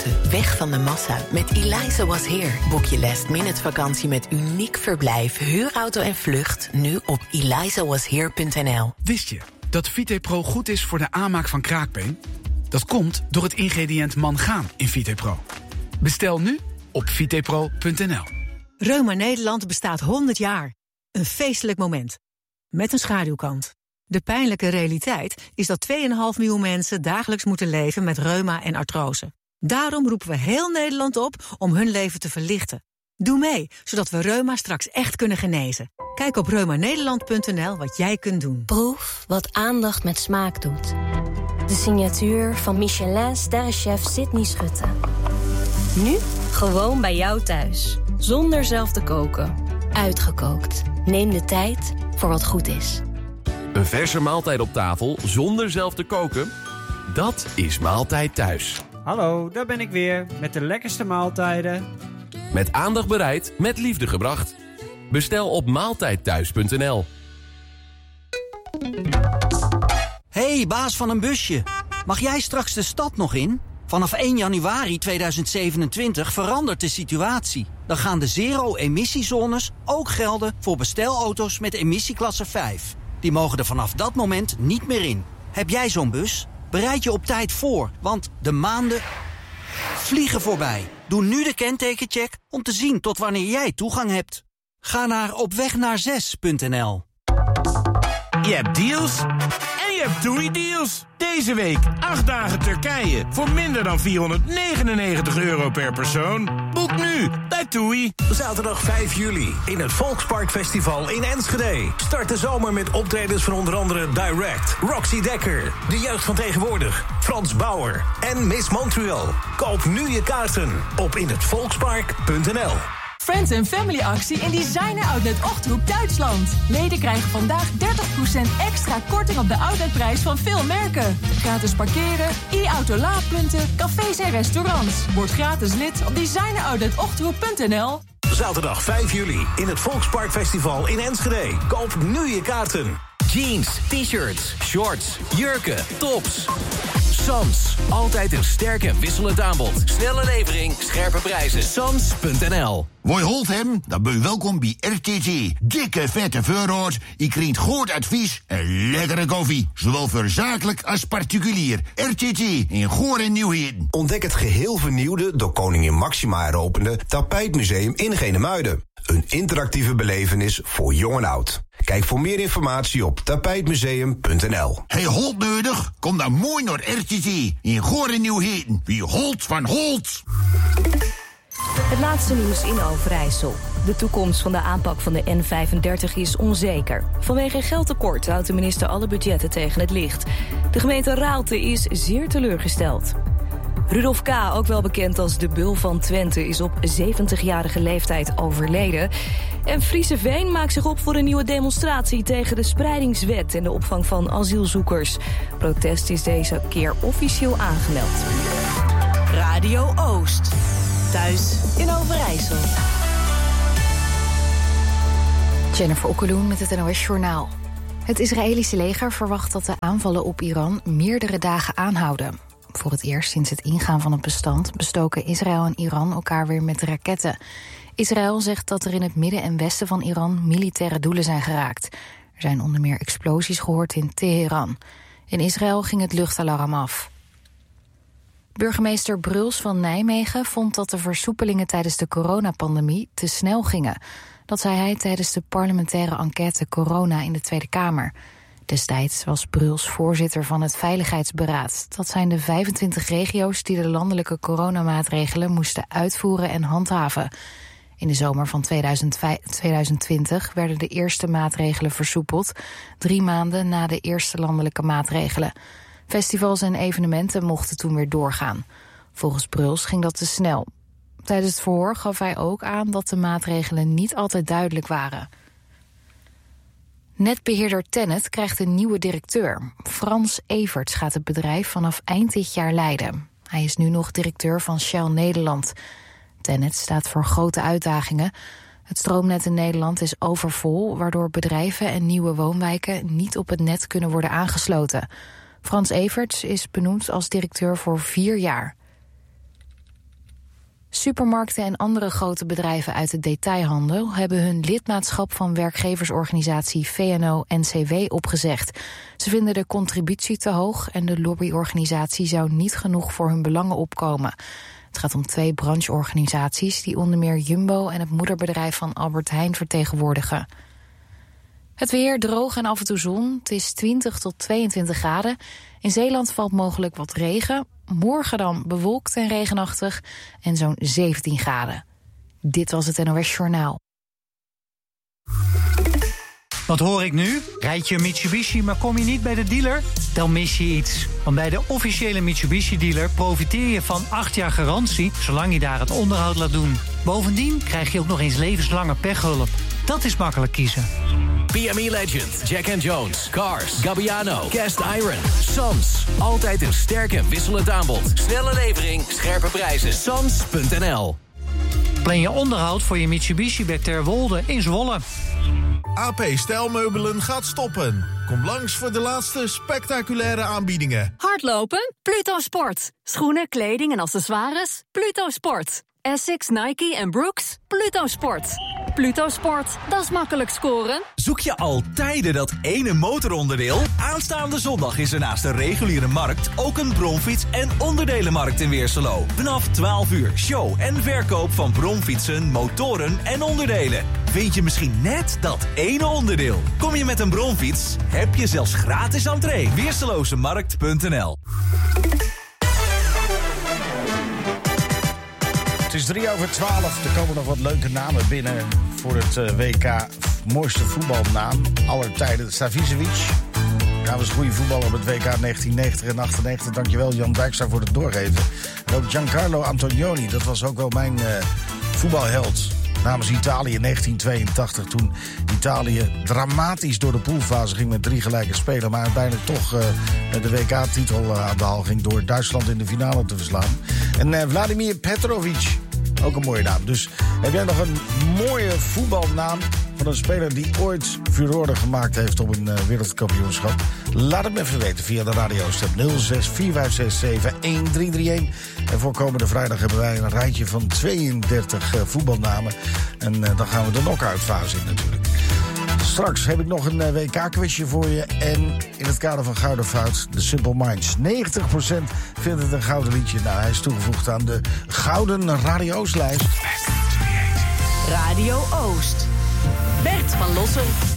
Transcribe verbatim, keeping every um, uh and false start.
buiten, weg van de massa. Met Eliza Was Here boek je last minute vakantie met uniek verblijf, huurauto en vlucht nu op eliza was here punt n l. Wist je dat VitePro goed is voor de aanmaak van kraakbeen? Dat komt door het ingrediënt mangaan in VitePro. Bestel nu op vitepro punt n l. Reuma Nederland bestaat honderd jaar. Een feestelijk moment. Met een schaduwkant. De pijnlijke realiteit is dat twee komma vijf miljoen mensen dagelijks moeten leven met reuma en artrose. Daarom roepen we heel Nederland op om hun leven te verlichten. Doe mee, zodat we reuma straks echt kunnen genezen. Kijk op reuma nederland punt n l wat jij kunt doen. Proef wat aandacht met smaak doet. De signatuur van Michelin-sterrenchef Sydney Schutte. Nu gewoon bij jou thuis. Zonder zelf te koken. Uitgekookt. Neem de tijd voor wat goed is. Een verse maaltijd op tafel zonder zelf te koken? Dat is Maaltijd Thuis. Hallo, daar ben ik weer met de lekkerste maaltijden. Met aandacht bereid, met liefde gebracht. Bestel op maaltijdthuis punt n l. Hey, baas van een busje. Mag jij straks de stad nog in? Vanaf één januari tweeduizend zevenentwintig verandert de situatie. Dan gaan de zero-emissiezones ook gelden voor bestelauto's met emissieklasse vijf. Die mogen er vanaf dat moment niet meer in. Heb jij zo'n bus? Bereid je op tijd voor, want de maanden vliegen voorbij. Doe nu de kentekencheck om te zien tot wanneer jij toegang hebt. Ga naar opweg zes punt n l. Je hebt deals en je hebt TUI-deals. Deze week acht dagen Turkije voor minder dan vierhonderdnegenennegentig euro per persoon. Boek nu bij TUI. Zaterdag vijf juli in het Volkspark Festival in Enschede. Start de zomer met optredens van onder andere Direct, Roxy Dekker, De Jeugd van Tegenwoordig, Frans Bauer en Miss Montreal. Koop nu je kaarten op in het volkspark punt n l. Friends and Family actie in Designer Outlet Ochterhoek, Duitsland. Leden krijgen vandaag dertig procent extra korting op de outletprijs van veel merken. Gratis parkeren, e-auto laadpunten, cafés en restaurants. Word gratis lid op designer outlet ochterhoek punt n l. Zaterdag vijf juli in het Volkspark Festival in Enschede. Koop nu je kaarten. Jeans, t-shirts, shorts, jurken, tops. Sams. Altijd een sterk en wisselend aanbod. Snelle levering, scherpe prijzen. Sams punt n l. Woi holt hem? Dan ben je welkom bij R T T. Dikke vette voorraad. Je krijgt goed advies en lekkere koffie. Zowel voor zakelijk als particulier. R T T in Goor en Nieuwheden. Ontdek het geheel vernieuwde, door koningin Maxima heropende Tapijtmuseum in Genemuiden. Een interactieve belevenis voor jong en oud. Kijk voor meer informatie op tapijtmuseum punt n l. Hey, Holt nodig? Kom dan mooi naar R T T in Goor en Nieuwheden. Wie Holt van Holt. Het laatste nieuws in Overijssel. De toekomst van de aanpak van de N vijfendertig is onzeker. Vanwege geldtekort houdt de minister alle budgetten tegen het licht. De gemeente Raalte is zeer teleurgesteld. Rudolf K., ook wel bekend als de Bul van Twente, is op zeventigjarige leeftijd overleden. En Friese Veen maakt zich op voor een nieuwe demonstratie tegen de spreidingswet en de opvang van asielzoekers. Protest is deze keer officieel aangemeld. Radio Oost. Thuis in Overijssel. Jennifer Okkeloen met het N O S-journaal. Het Israëlische leger verwacht dat de aanvallen op Iran meerdere dagen aanhouden. Voor het eerst sinds het ingaan van het bestand bestoken Israël en Iran elkaar weer met raketten. Israël zegt dat er in het midden en westen van Iran militaire doelen zijn geraakt. Er zijn onder meer explosies gehoord in Teheran. In Israël ging het luchtalarm af. Burgemeester Bruls van Nijmegen vond dat de versoepelingen tijdens de coronapandemie te snel gingen. Dat zei hij tijdens de parlementaire enquête Corona in de Tweede Kamer. Destijds was Bruls voorzitter van het Veiligheidsberaad. Dat zijn de vijfentwintig regio's die de landelijke coronamaatregelen moesten uitvoeren en handhaven. In de zomer van tweeduizend twintig werden de eerste maatregelen versoepeld, drie maanden na de eerste landelijke maatregelen. Festivals en evenementen mochten toen weer doorgaan. Volgens Bruls ging dat te snel. Tijdens het verhoor gaf hij ook aan dat de maatregelen niet altijd duidelijk waren. Netbeheerder Tennet krijgt een nieuwe directeur. Frans Everts gaat het bedrijf vanaf eind dit jaar leiden. Hij is nu nog directeur van Shell Nederland. Tennet staat voor grote uitdagingen. Het stroomnet in Nederland is overvol, waardoor bedrijven en nieuwe woonwijken niet op het net kunnen worden aangesloten. Frans Everts is benoemd als directeur voor vier jaar. Supermarkten en andere grote bedrijven uit de detailhandel hebben hun lidmaatschap van werkgeversorganisatie V N O-N C W opgezegd. Ze vinden de contributie te hoog en de lobbyorganisatie zou niet genoeg voor hun belangen opkomen. Het gaat om twee brancheorganisaties die onder meer Jumbo en het moederbedrijf van Albert Heijn vertegenwoordigen. Het weer droog en af en toe zon. Het is twintig tot tweeëntwintig graden. In Zeeland valt mogelijk wat regen. Morgen dan bewolkt en regenachtig en zo'n zeventien graden. Dit was het N O S Journaal. Wat hoor ik nu? Rijd je een Mitsubishi, maar kom je niet bij de dealer? Dan mis je iets. Want bij de officiële Mitsubishi-dealer profiteer je van acht jaar garantie, zolang je daar het onderhoud laat doen. Bovendien krijg je ook nog eens levenslange pechhulp. Dat is makkelijk kiezen. P M E Legend, Jack and Jones, Cars, Gabbiano, Cast Iron, Sams. Altijd een sterk en wisselend aanbod. Snelle levering, scherpe prijzen. Sams punt n l. Plan je onderhoud voor je Mitsubishi bij Terwolde in Zwolle. A P Stijlmeubelen gaat stoppen. Kom langs voor de laatste spectaculaire aanbiedingen. Hardlopen? Pluto Sport. Schoenen, kleding en accessoires? Pluto Sport. Essex, Nike en Brooks? Pluto Sport. Pluto Sport, dat is makkelijk scoren. Zoek je al tijden dat ene motoronderdeel? Aanstaande zondag is er naast de reguliere markt ook een bromfiets- en onderdelenmarkt in Weerserlo. Vanaf twaalf uur show en verkoop van bromfietsen, motoren en onderdelen. Vind je misschien net dat ene onderdeel? Kom je met een bromfiets? Heb je zelfs gratis entree. Weerserlozemarkt punt n l. Het is drie over twaalf. Er komen nog wat leuke namen binnen voor het uh, W K. Mooiste voetbalnaam aller tijden. Savicevic. Ja, was een goede voetballer op het W K negentien negentig en achtennegentig. Dankjewel Jan Dijkstra voor het doorgeven. En ook Giancarlo Antonioni. Dat was ook wel mijn uh, voetbalheld. Namens Italië in negentien tweeëntachtig. Toen Italië dramatisch door de poolfase ging met drie gelijke spelen. Maar uiteindelijk toch uh, de W K-titel uh, aan de haal ging door Duitsland in de finale te verslaan. En uh, Vladimir Petrovic. Ook een mooie naam. Dus heb jij nog een mooie voetbalnaam van een speler die ooit furore gemaakt heeft op een uh, wereldkampioenschap? Laat het me even weten via de radiostem nul zes vier vijf zes zeven een drie drie een. En voor komende vrijdag hebben wij een rijtje van tweeëndertig uh, voetbalnamen. En uh, dan gaan we de knock-out fase in natuurlijk. Straks heb ik nog een uh, W K-quizje voor je. En in het kader van Gouden Fout, de Simple Minds. negentig procent vindt het een gouden liedje. Nou, hij is toegevoegd aan de Gouden Radio Oost-lijst. Radio Oost. Bert van Lossen.